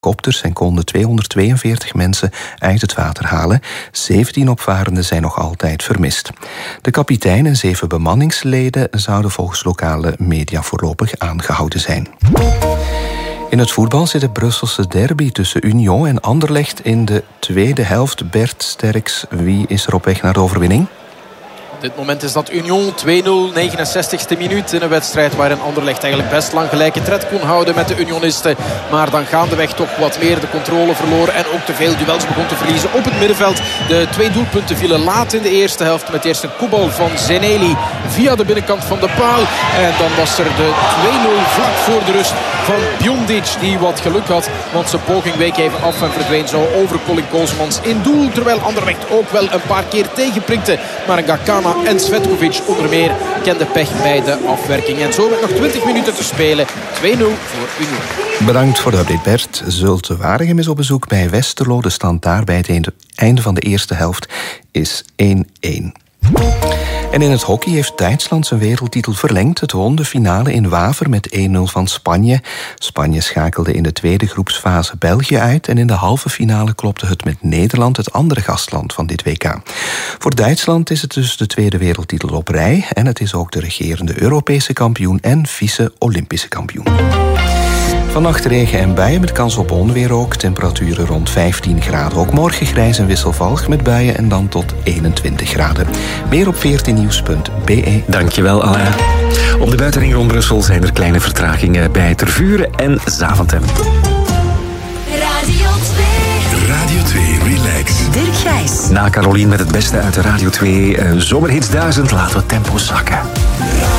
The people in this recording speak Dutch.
helikopters en konden 242 mensen uit het water halen. 17 opvarenden zijn nog altijd vermist. De kapitein en 7 bemanningsleden zouden volgens lokale media voorlopig aangehouden zijn. In het voetbal zit het Brusselse derby tussen Union en Anderlecht in de tweede helft. Bert Sterks, wie is er op weg naar de overwinning? Op dit moment is dat Union 2-0, 69e minuut in een wedstrijd waarin Anderlecht eigenlijk best lang gelijke tred kon houden met de Unionisten. Maar dan gaandeweg toch wat meer de controle verloren en ook te veel duels begon te verliezen op het middenveld. De 2 doelpunten vielen laat in de eerste helft met eerst een kopbal van Zeneli via de binnenkant van de paal. En dan was er de 2-0 vlak voor de rust van Bjondic die wat geluk had, want zijn poging week even af en verdween zo over Colin Koosmans in doel. Terwijl Anderlecht ook wel een paar keer tegenprikte. Maar Gakana en Svetkovic onder meer kende pech bij de afwerking. En zo met nog 20 minuten te spelen. 2-0 voor Union. Bedankt voor de update, Bert. Zulte Waregem is op bezoek bij Westerlo. De stand daar bij het einde van de eerste helft is 1-1. En in het hockey heeft Duitsland zijn wereldtitel verlengd. Het won de finale in Waver met 1-0 van Spanje. Spanje schakelde in de tweede groepsfase België uit. En in de halve finale klopte het met Nederland, het andere gastland van dit WK. Voor Duitsland is het dus de tweede wereldtitel op rij. En het is ook de regerende Europese kampioen en vice-Olympische kampioen. Vannacht regen en buien met kans op onweer ook. Temperaturen rond 15 graden. Ook morgen grijs en wisselvallig met buien en dan tot 21 graden. Meer op 14nieuws.be. Dankjewel, Alain. Op de buitenring rond Brussel zijn er kleine vertragingen bij Tervuren en Zaventem. Radio 2. Radio 2 Relax. Dirk Gijs. Na Carolien met het beste uit de Radio 2 Zomerhits 1000 laten we het tempo zakken.